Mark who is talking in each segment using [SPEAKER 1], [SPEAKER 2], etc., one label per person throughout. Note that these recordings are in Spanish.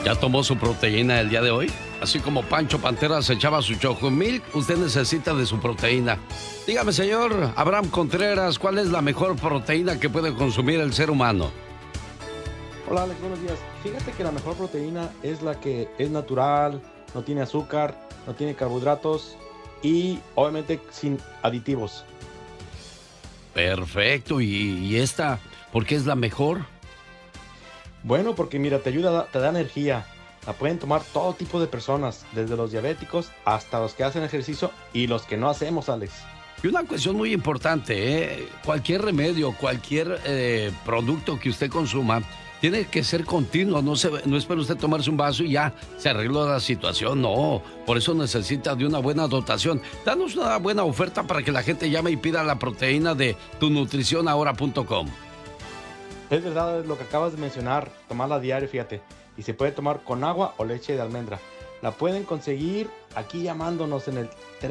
[SPEAKER 1] ¿Ya tomó su proteína el día de hoy? Así como Pancho Pantera se echaba su Chocomilk, usted necesita de su proteína. Dígame, señor Abraham Contreras, ¿cuál es la mejor proteína que puede consumir el ser humano?
[SPEAKER 2] Hola Alex, buenos días. Fíjate que la mejor proteína es la que es natural, no tiene azúcar, no tiene carbohidratos y obviamente sin aditivos.
[SPEAKER 1] Perfecto, ¿y esta por qué es la mejor?
[SPEAKER 2] Bueno, porque mira, te ayuda, te da energía. La pueden tomar todo tipo de personas, desde los diabéticos hasta los que hacen ejercicio y los que no hacemos, Alex.
[SPEAKER 1] Y una cuestión muy importante, cualquier remedio, cualquier producto que usted consuma, tiene que ser continuo, no espera usted tomarse un vaso y ya se arregló la situación, no, por eso necesita de una buena dotación. Danos una buena oferta para que la gente llame y pida la proteína de tunutricionahora.com.
[SPEAKER 2] Es verdad lo que acabas de mencionar, tomarla a diario, fíjate, y se puede tomar con agua o leche de almendra. La pueden conseguir aquí llamándonos en el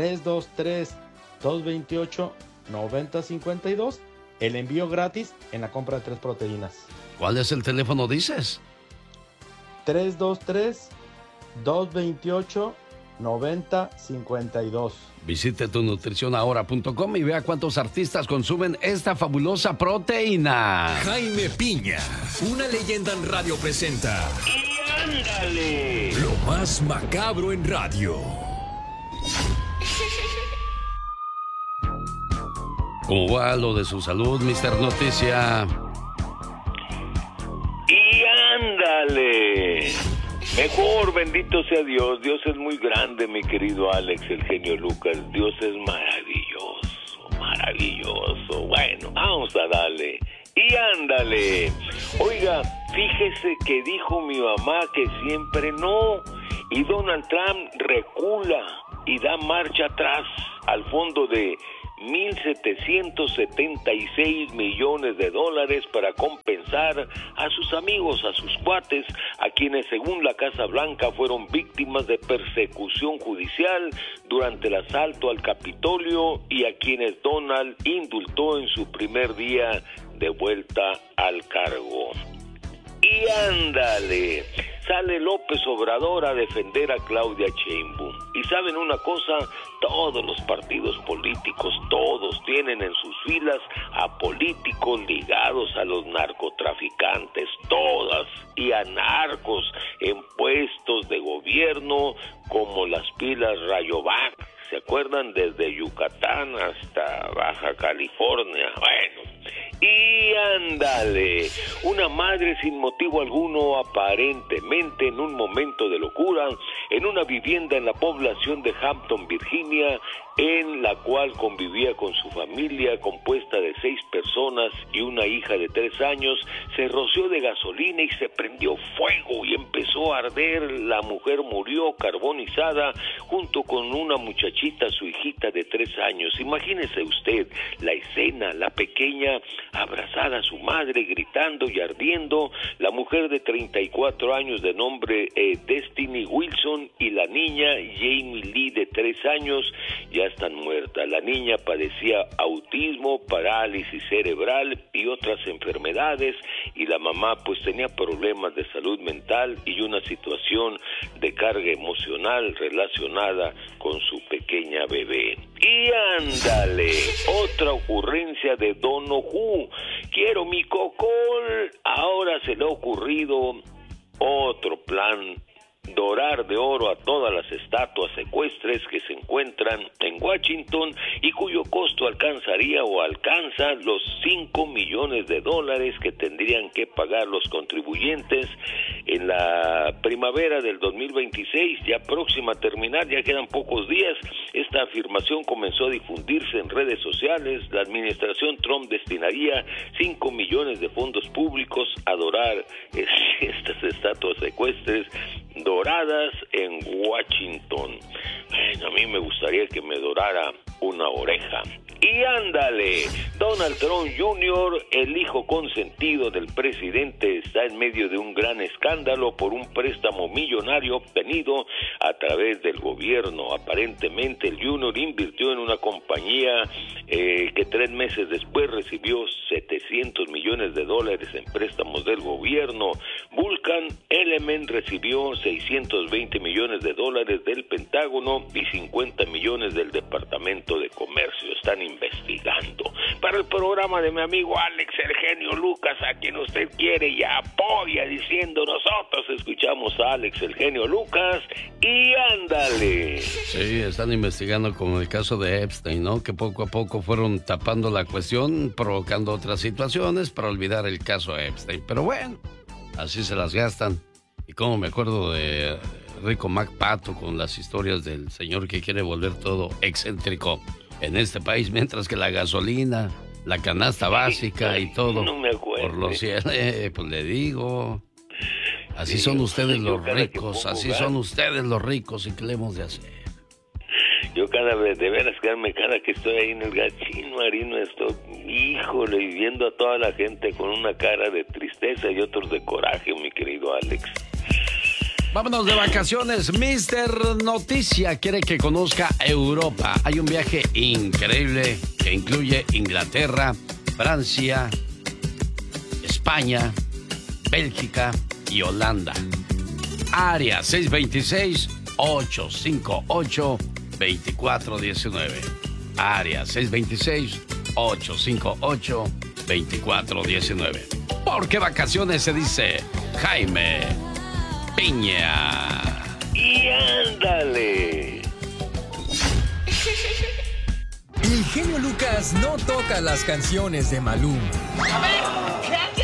[SPEAKER 2] 323-228-9052, el envío gratis en la compra de 3 proteínas.
[SPEAKER 1] ¿Cuál es el teléfono, dices?
[SPEAKER 2] 323-228-9052.
[SPEAKER 1] Visite tunutricionahora.com y vea cuántos artistas consumen esta fabulosa proteína.
[SPEAKER 3] Jaime Piña, una leyenda en radio presenta.
[SPEAKER 4] ¡Y ándale!
[SPEAKER 3] Lo más macabro en radio.
[SPEAKER 1] ¿Cómo va lo de su salud, Mr. Noticia?
[SPEAKER 4] ¡Y ándale! Mejor, bendito sea Dios. Dios es muy grande, mi querido Alex, el genio Lucas. Dios es maravilloso, maravilloso. Bueno, vamos a darle. ¡Y ándale! Oiga, fíjese que dijo mi mamá que siempre no. Y Donald Trump recula y da marcha atrás al fondo de $1,776 millones para compensar a sus amigos, a sus cuates, a quienes según la Casa Blanca fueron víctimas de persecución judicial durante el asalto al Capitolio y a quienes Donald indultó en su primer día de vuelta al cargo. Y ándale, sale López Obrador a defender a Claudia Sheinbaum. Y saben una cosa, todos los partidos políticos, todos tienen en sus filas a políticos ligados a los narcotraficantes, todas, y a narcos en puestos de gobierno como las pilas Rayovac. ¿Se acuerdan? Desde Yucatán hasta Baja California. Bueno, y ándale, una madre sin motivo alguno, aparentemente en un momento de locura, en una vivienda en la población de Hampton, Virginia, en la cual convivía con su familia compuesta de 6 personas y una hija de 3 años, se roció de gasolina y se prendió fuego y empezó a arder. La mujer murió carbonizada junto con una muchachita, su hijita de 3 años. Imagínese usted la escena, la pequeña abrazada a su madre, gritando y ardiendo, la mujer de 34 años de nombre Destiny Wilson y la niña Jamie Lee de 3 años ya están muertas. La niña padecía autismo, parálisis cerebral y otras enfermedades, y la mamá pues tenía problemas de salud mental y una situación de carga emocional relacionada con su pequeña bebé. Y ándale, otra ocurrencia de Don Ojú. Quiero mi cocol. Ahora se le ha ocurrido otro plan: dorar de oro a todas las estatuas ecuestres que se encuentran en Washington y cuyo costo alcanzaría o alcanza los $5 millones que tendrían que pagar los contribuyentes en la primavera del 2026, ya próxima a terminar, ya quedan pocos días. Esta afirmación comenzó a difundirse en redes sociales. La administración Trump destinaría $5 millones de fondos públicos a dorar estas estatuas ecuestres doradas en Washington. Bueno, a mí me gustaría que me dorara una oreja. Y ándale, Donald Trump Jr., el hijo consentido del presidente, está en medio de un gran escándalo por un préstamo millonario obtenido a través del gobierno. Aparentemente el Jr. invirtió en una compañía que 3 meses después recibió $700 millones en préstamos del gobierno. Vulcan LM Yemen recibió $620 millones del Pentágono y 50 millones del Departamento de Comercio. Están investigando. Para el programa de mi amigo Alex el genio Lucas, a quien usted quiere y apoya, diciendo nosotros escuchamos a Alex el genio Lucas y ándale.
[SPEAKER 1] Sí, están investigando como el caso de Epstein, ¿no? Que poco a poco fueron tapando la cuestión, provocando otras situaciones para olvidar el caso Epstein. Pero bueno, así se las gastan. Y como me acuerdo de Rico McPato con las historias del señor que quiere volver todo excéntrico en este país, mientras que la gasolina, la canasta básica y todo,
[SPEAKER 4] no me acuerdo,
[SPEAKER 1] por los cielos, pues le digo, así son ustedes los ricos, así son ustedes los ricos, ¿y qué le hemos de hacer?
[SPEAKER 4] Yo cada vez, de veras, cada que estoy ahí en el Gachín Marino, estoy, híjole, viendo a toda la gente con una cara de tristeza y otros de coraje, mi querido Alex.
[SPEAKER 1] Vámonos de vacaciones. Mr. Noticia quiere que conozca Europa. Hay un viaje increíble que incluye Inglaterra, Francia, España, Bélgica y Holanda. Área 626-858-2419. Área 626-858-2419. Porque vacaciones se dice Jaime Piña.
[SPEAKER 4] Y ándale.
[SPEAKER 3] El genio Lucas no toca las canciones de Maluma.
[SPEAKER 5] A ver, ¿qué